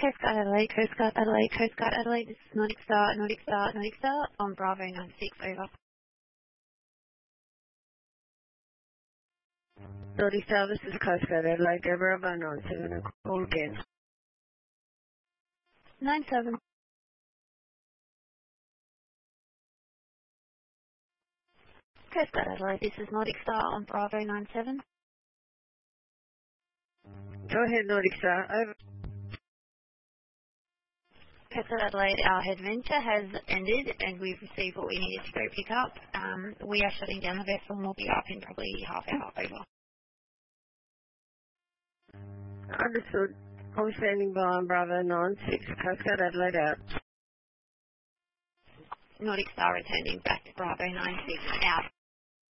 Coast Guard Adelaide, Coast Guard Adelaide, Coast Guard Adelaide, this is Nordic Star, Nordic Star, Nordic Star, on Bravo 96, over. Nordic Star, this is Coast Guard Adelaide, go Bravo 97, call again. 97. Coast Guard Adelaide, this is Nordic Star on Bravo 97. Go ahead, Nordic Star, over. Coast Guard Adelaide, our adventure has ended and we've received what we needed to go pick up. We are shutting down the vessel and we'll be up in probably half hour, over. Understood. I'm standing by on Bravo 96, Coast Guard Adelaide out. Nordic Star returning back to Bravo 96, out.